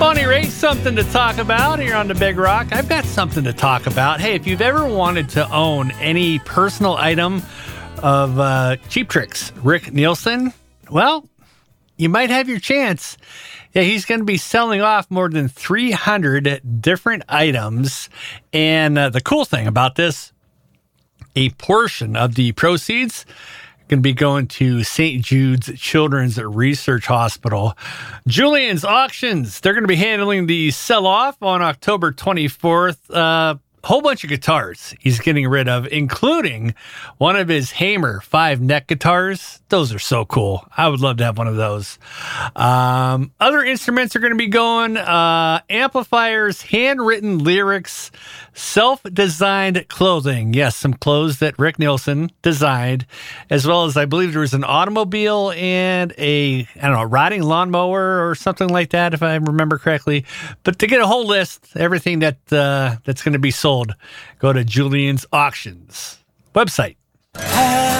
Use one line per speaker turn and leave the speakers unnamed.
Bonnie Raitt, something to talk about here on the Big Rock. I've got something to talk about. Hey, if you've ever wanted to own any personal item of Cheap Trick's Rick Nielsen, well, you might have your chance. Yeah, he's going to be selling off more than 300 different items. And the cool thing about this, a portion of the proceeds going to be going to St. Jude's Children's Research Hospital. Julian's Auctions, they're going to be handling the sell-off on October 24th. Whole bunch of guitars he's getting rid of, including one of his Hamer 5-neck guitars. Those are so cool. I would love to have one of those. Other instruments are going to be going, amplifiers, handwritten lyrics, self-designed clothing. Yes, some clothes that Rick Nielsen designed, as well as I believe there was an automobile and a riding lawnmower or something like that, if I remember correctly. But to get a whole list, everything that's going to be sold, go to Julian's Auctions website.